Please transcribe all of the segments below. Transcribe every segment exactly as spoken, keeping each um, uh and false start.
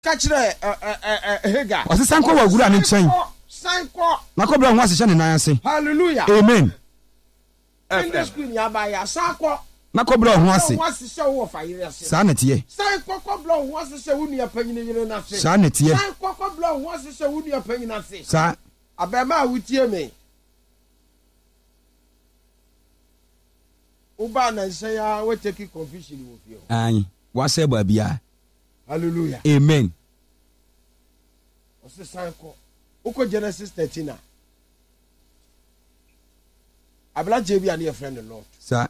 Kachire Hega. Ose sanko wa gura ne nchen. Sanko. Na kobra ho asehye ne nan ase. Hallelujah. Amen. In the screen ya ba ya sanko. Na kobra ho ase. Ho asehye wo fa yire ase. Sa na tie. Sanko kobra ho asehye wo nua panyine yire na ase. Sa na tie. Sanko kobra ho asehye wo nua panyine ase. Sa abema wutie me. Uba na nse ya we take confusion wo fie. Ai, wa se ba bia. Hallelujah. Amen. Ose sanko. Uko Genesis thirteen. Abla J B and your friend the Lord. Sa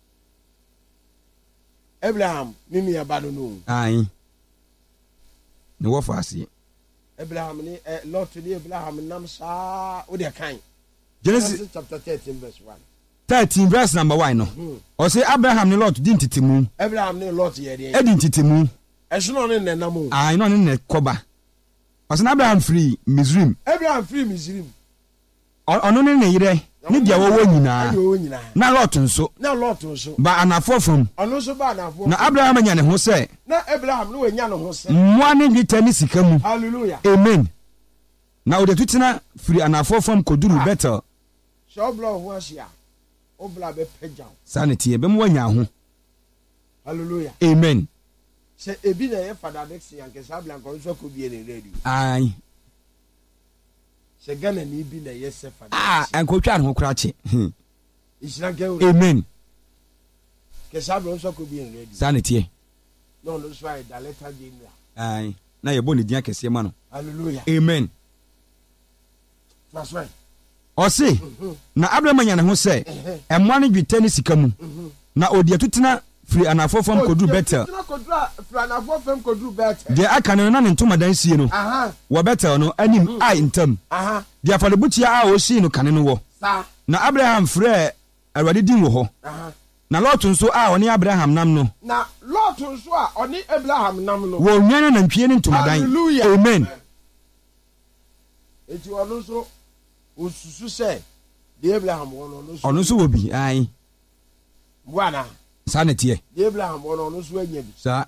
Abraham nini ya bado no. Ai. Ne wo fa ase. Abraham ni eh, Lord ni Abraham nam sa o de kan. Genesis chapter thirteen verse one. thirteen verse number one no. O say Abraham ni Lot di ntitimu. Abraham ni Lot ye de. E di ntitimu. Eso no ne nenam. Ai no ne ne koba. O say Abraham free Misrim. Abraham free Misrim. Ono ne ne yire. Ni dia wo wo nyina. Na Lot nso. Na Lot nso. Ba anafo fam. Ono nso ba anafo. Na Abraham nya ne ho se. Na Abraham no nya ne ho se. Mwa ne nwita ni sika mu. Hallelujah. Amen. Na ode tutina free anafo fam koduru better. So blow ho asia. Obla be peja. Sanity be mo nya ho. Hallelujah. Amen. Se ebi na ye fada next yanke sabla nko nso ko bi ne radio. Ai. Se Ghana ni bi na ye se fada. Ah, enkotwa ne ho kra che. Isra ke o. Amen. Ke sabla nso ko bi ne radio. Sanity. No no so ai daleta je ni. Ai. Na ye bo ne dia kese ma no. Hallelujah. Amen. That's right. Ose na Abraham nya ne ho se emwa ne dwita ne sika mu. Na odi atutina free anafo fam kodu better. Atutina kodu free anafo fam kodu better. De aka ne na ne ntoma dan sie no. Aha. Wo better no anim ai ntam. Aha. De afalebutia a o sie no kane no wo. Sa. Na Abraham frɛ awade din wo ho. Aha. Na Lot nso a oni Abraham nam no. Na Lot nso a oni Abraham nam no. Wo nwana na ntwie ne ntoma dan. Hallelujah. Amen. Eti ono so osusu se de Abraham wono no so. Ono so wo bi ai. Bwana. Sa na tie. De Abraham wono no so anya bi. Sa.